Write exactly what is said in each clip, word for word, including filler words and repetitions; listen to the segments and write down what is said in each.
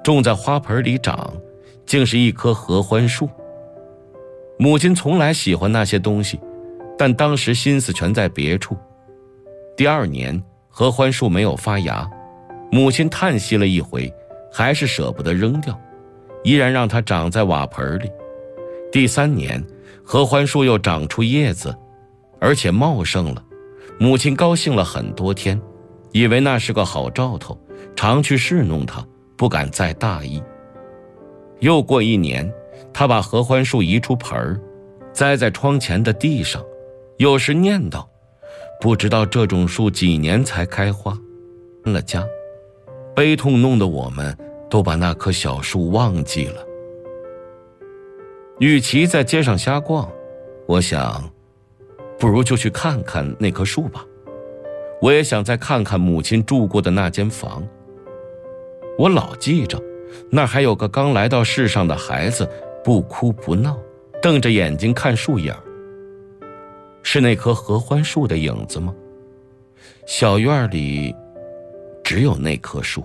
种在花盆里长，竟是一棵合欢树。母亲从来喜欢那些东西，但当时心思全在别处。第二年，合欢树没有发芽，母亲叹息了一回，还是舍不得扔掉，依然让它长在瓦盆里。第三年，合欢树又长出叶子，而且茂盛了。母亲高兴了很多天，以为那是个好兆头，常去侍弄它，不敢再大意。又过一年，她把合欢树移出盆，栽在窗前的地上，有时念叨，不知道这种树几年才开花。搬了家，悲痛弄得我们都把那棵小树忘记了。与其在街上瞎逛，我想不如就去看看那棵树吧。我也想再看看母亲住过的那间房。我老记着，那儿还有个刚来到世上的孩子，不哭不闹，瞪着眼睛看树影。是那棵合欢树的影子吗？小院里只有那棵树。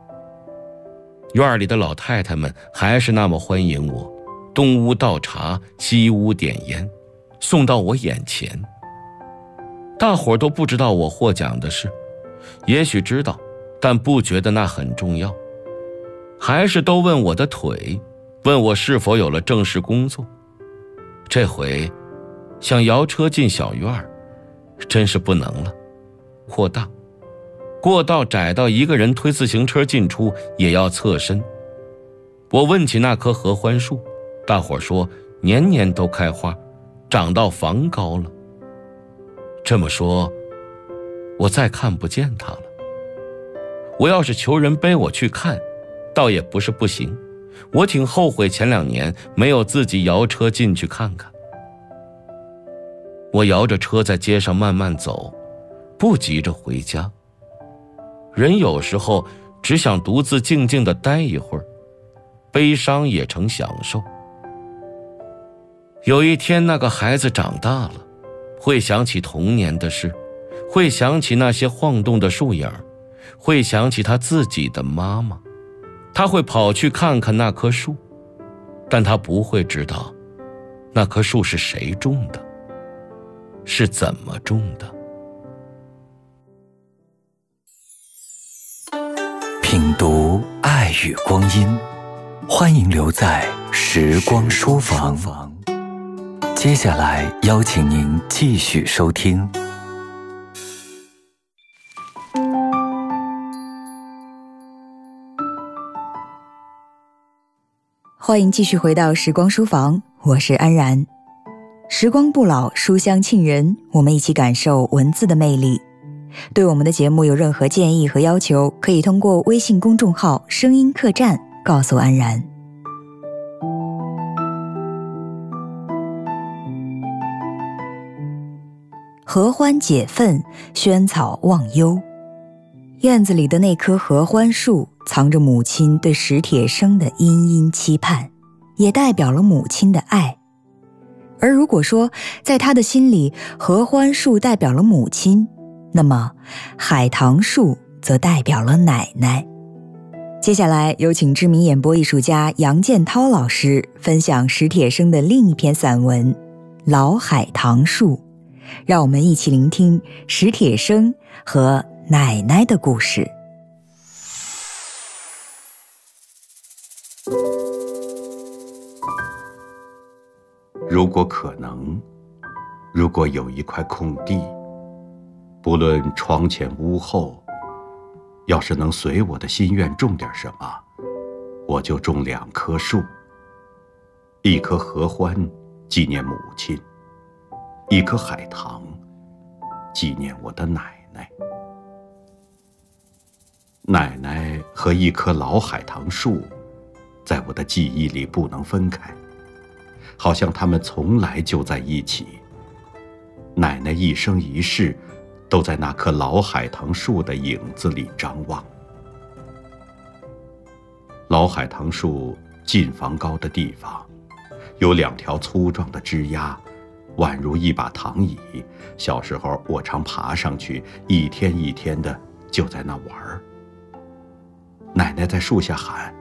院里的老太太们还是那么欢迎我，东屋倒茶，西屋点烟，送到我眼前。大伙儿都不知道我获奖的事，也许知道，但不觉得那很重要。还是都问我的腿，问我是否有了正式工作。这回想摇车进小院儿，真是不能了。扩大，过道窄到一个人推自行车进出也要侧身。我问起那棵合欢树，大伙说年年都开花，长到房高了。这么说，我再看不见它了。我要是求人背我去看，倒也不是不行。我挺后悔前两年没有自己摇车进去看看。我摇着车在街上慢慢走，不急着回家。人有时候只想独自静静地待一会儿，悲伤也成享受。有一天那个孩子长大了，会想起童年的事，会想起那些晃动的树影，会想起他自己的妈妈。他会跑去看看那棵树，但他不会知道那棵树是谁种的，是怎么种的。 品读爱与光阴，欢迎留在时光书房。接下来邀请您继续收听。 欢迎继续回到时光书房，我是安然。时光不老，书香沁人，我们一起感受文字的魅力。对我们的节目有任何建议和要求，可以通过微信公众号声音客栈告诉安然。合欢解愤，萱草忘忧。院子里的那棵合欢树藏着母亲对史铁生的殷殷期盼，也代表了母亲的爱。而如果说在他的心里，合欢树代表了母亲，那么海棠树则代表了奶奶。接下来有请知名演播艺术家杨建涛老师分享史铁生的另一篇散文《老海棠树》，让我们一起聆听史铁生和奶奶的故事。 如果可能，如果有一块空地，不论窗前屋后，要是能随我的心愿种点什么，我就种两棵树。一棵合欢，纪念母亲；一棵海棠，纪念我的奶奶。奶奶和一棵老海棠树，在我的记忆里不能分开，好像他们从来就在一起。奶奶一生一世都在那棵老海棠树的影子里张望。老海棠树近房高的地方，有两条粗壮的枝丫，宛如一把躺椅。小时候我常爬上去，一天一天的就在那玩儿。奶奶在树下喊：“